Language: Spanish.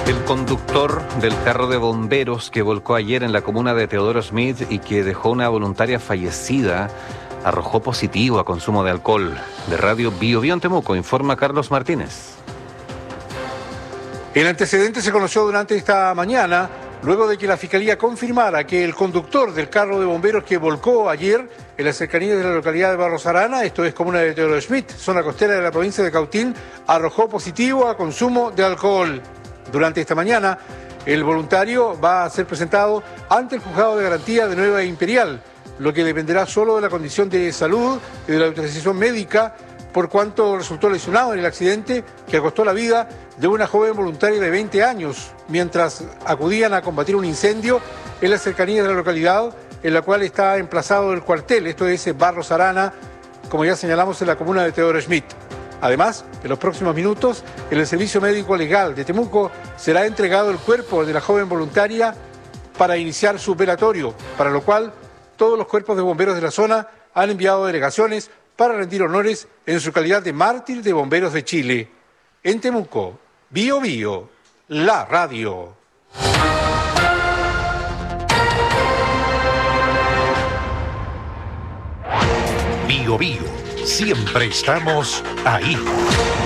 El conductor del carro de bomberos que volcó ayer en la comuna de Teodoro Smith y que dejó una voluntaria fallecida arrojó positivo a consumo de alcohol. De Radio Bio Bio en Temuco, informa Carlos Martínez. El antecedente se conoció durante esta mañana, luego de que la Fiscalía confirmara que el conductor del carro de bomberos que volcó ayer en las cercanías de la localidad de Barros Arana, esto es comuna de Teodoro Smith, zona costera de la provincia de Cautín, arrojó positivo a consumo de alcohol. Durante esta mañana, el voluntario va a ser presentado ante el Juzgado de Garantía de Nueva Imperial, lo que dependerá solo de la condición de salud y de la autorización médica, por cuanto resultó lesionado en el accidente que costó la vida de una joven voluntaria de 20 años, mientras acudían a combatir un incendio en las cercanías de la localidad, en la cual está emplazado el cuartel, esto es Barros Arana, como ya señalamos, en la comuna de Teodoro Smith. Además, en los próximos minutos, en el Servicio Médico Legal de Temuco será entregado el cuerpo de la joven voluntaria para iniciar su velatorio, para lo cual todos los cuerpos de bomberos de la zona han enviado delegaciones para rendir honores en su calidad de mártir de bomberos de Chile. En Temuco, Bio Bio, la radio. Bio Bio, siempre estamos ahí.